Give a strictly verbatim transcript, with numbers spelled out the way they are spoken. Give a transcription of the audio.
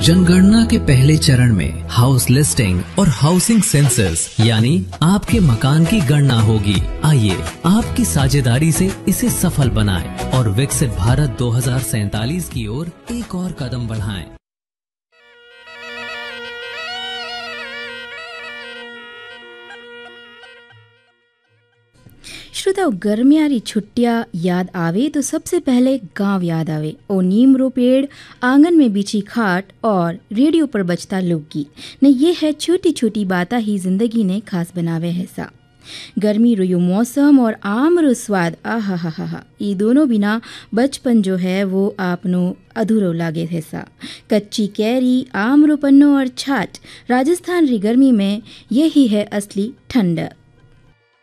जनगणना के पहले चरण में हाउस लिस्टिंग और हाउसिंग सेंसस यानी आपके मकान की गणना होगी। आइए आपकी साझेदारी से इसे सफल बनाएं और विकसित भारत दो हज़ार सैंतालीस की ओर एक और कदम बढ़ाएं। श्रोताओ, गर्मियारी छुट्टियां याद आवे तो सबसे पहले गांव याद आवे। ओ नीम रो पेड़, आंगन में बिछी खाट और रेडियो पर बजता लोकगीत ने ये है छोटी छोटी बातें ही जिंदगी ने खास बनावे है सा। गर्मी रो यो मौसम और आम रो स्वाद, आहा हा हा हा, ये दोनों बिना बचपन जो है वो आपनो अधूरो लागे है सा। कच्ची कैरी, आम रो पन्नो और छाछ, राजस्थान री गर्मी में यही है असली ठंडक।